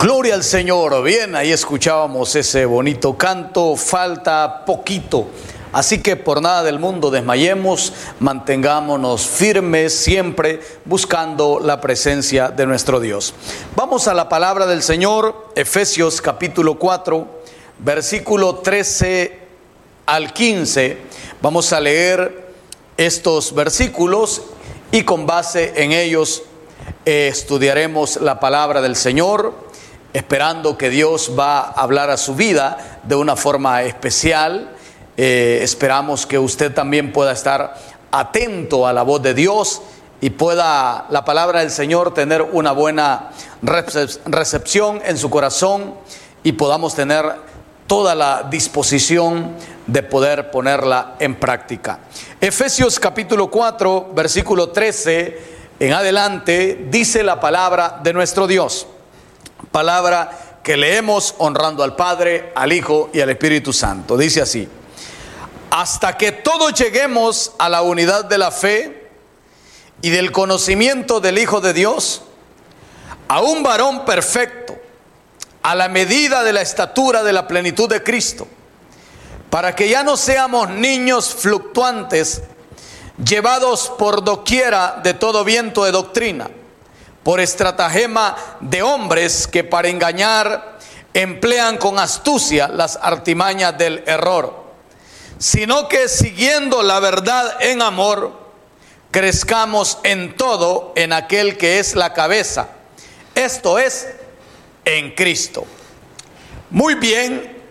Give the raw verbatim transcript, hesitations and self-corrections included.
Gloria al Señor. Bien, ahí escuchábamos ese bonito canto. Falta poquito. Así que por nada del mundo desmayemos, mantengámonos firmes siempre buscando la presencia de nuestro Dios. Vamos a la palabra del Señor, Efesios capítulo cuatro, versículo trece al quince. Vamos a leer estos versículos y con base en ellos eh, estudiaremos la palabra del Señor, esperando que Dios va a hablar a su vida de una forma especial. Eh, esperamos que usted también pueda estar atento a la voz de Dios y pueda la palabra del Señor tener una buena recepción en su corazón y podamos tener toda la disposición de poder ponerla en práctica. Efesios capítulo cuatro, versículo trece en adelante, dice la palabra de nuestro Dios. Palabra que leemos honrando al Padre, al Hijo y al Espíritu Santo. Dice así: hasta que todos lleguemos a la unidad de la fe y del conocimiento del Hijo de Dios, a un varón perfecto, a la medida de la estatura de la plenitud de Cristo, para que ya no seamos niños fluctuantes, llevados por doquiera de todo viento de doctrina, por estratagema de hombres que para engañar emplean con astucia las artimañas del error, sino que siguiendo la verdad en amor, crezcamos en todo en aquel que es la cabeza, esto es, en Cristo. Muy bien,